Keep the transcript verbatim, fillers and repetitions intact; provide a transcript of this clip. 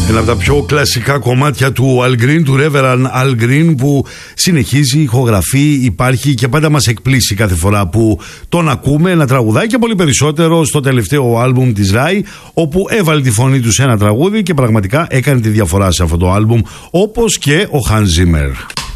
Ένα από τα πιο κλασικά κομμάτια του Al Green, του Reverend Al Green, που συνεχίζει, ηχογραφεί, υπάρχει και πάντα μας εκπλήσει κάθε φορά που τον ακούμε να τραγουδάει, και πολύ περισσότερο στο τελευταίο άλμπουμ της Rai, όπου έβαλε τη φωνή του σε ένα τραγούδι και πραγματικά έκανε τη διαφορά σε αυτό το άλμπουμ, όπως και ο Hans Zimmer.